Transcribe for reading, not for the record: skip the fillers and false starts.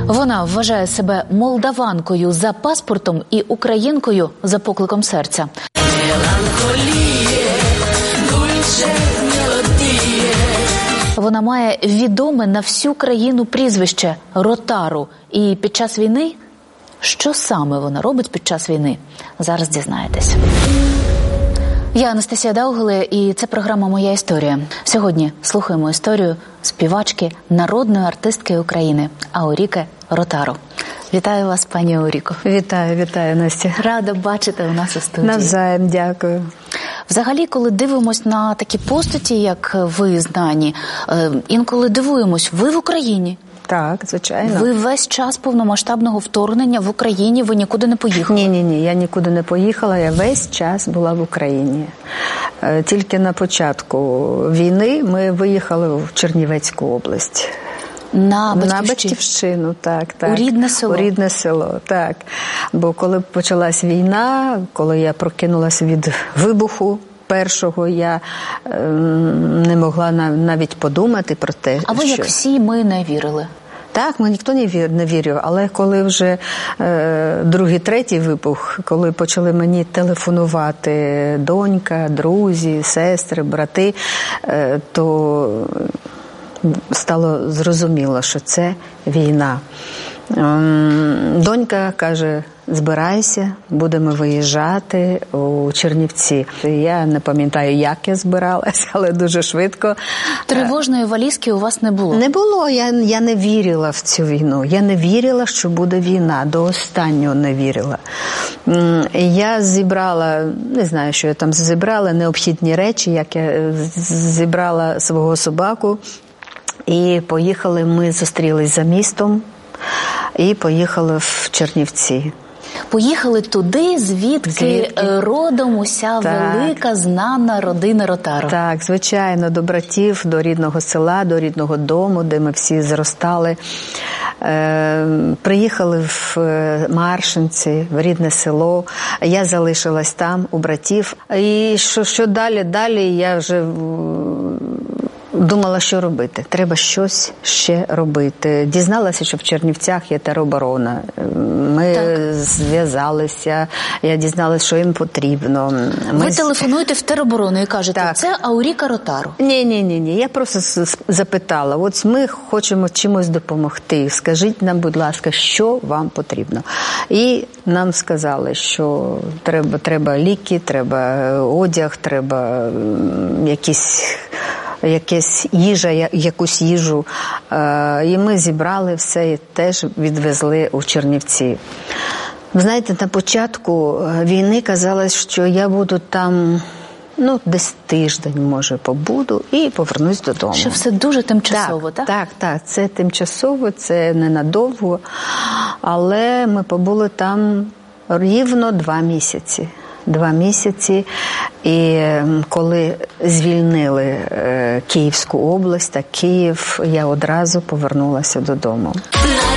Вона вважає себе молдаванкою за паспортом і українкою за покликом серця. Вона має відоме на всю країну прізвище Ротару. І під час війни? Що саме вона робить під час війни? Зараз дізнаєтесь. Я Анастасія Даугеле, і це програма «Моя історія». Сьогодні слухаємо історію співачки, народної артистки України Ауріки Ротару. Вітаю вас, пані Ауріко. Вітаю, Настя. Рада бачити у нас у студії. Навзаєм, дякую. Взагалі, коли дивимось на такі постаті, як ви знані, інколи дивуємось, ви в Україні. Так, звичайно. Ви весь час повномасштабного вторгнення в Україні, ви нікуди не поїхали? Ні, я нікуди не поїхала, я весь час була в Україні. Тільки на початку війни ми виїхали в Чернівецьку область. На Батьківщину, так. У рідне село? У рідне село, так. Бо коли почалась війна, коли я прокинулася від вибуху першого, я не могла навіть подумати про те, А ви, як всі, ми не вірили? Так, ніхто не вірив, але коли вже другий, третій вибух, коли почали мені телефонувати донька, друзі, сестри, брати, то стало зрозуміло, що це війна. Донька каже: збирайся, будемо виїжджати у Чернівці. Я не пам'ятаю, як я збиралась, але дуже швидко. Тривожної валізки у вас не було? Не було, я не вірила в цю війну. Я не вірила, що буде війна, до останнього не вірила. Я зібрала, не знаю, що я там зібрала, необхідні речі, як я зібрала свого собаку, і поїхали, ми зустрілись за містом, і поїхали в Чернівці. Поїхали туди, звідки родом уся велика, знана родина Ротару. Так, звичайно, до братів, до рідного села, до рідного дому, де ми всі зростали. Приїхали в Маршинці, в рідне село. Я залишилась там, у братів. І що далі? Далі я вже думала, що робити. Треба щось ще робити. Дізналася, що в Чернівцях є тероборона. Ми зв'язалися, я дізналася, що їм потрібно. Ви телефонуєте в тероборону і кажете, так, це Ауріка Ротару. Ні. Я просто запитала, от ми хочемо чимось допомогти. Скажіть нам, будь ласка, що вам потрібно. І нам сказали, що треба ліки, треба одяг, треба якусь їжу. І ми зібрали все і теж відвезли у Чернівці. Ви знаєте, на початку війни казалось, що я буду там, десь тиждень, може, побуду і повернусь додому. Що все дуже тимчасово, так? Так, це тимчасово, це ненадовго. Але ми побули там рівно 2 місяці. 2 місяці, і коли звільнили Київську область та Київ, я одразу повернулася додому.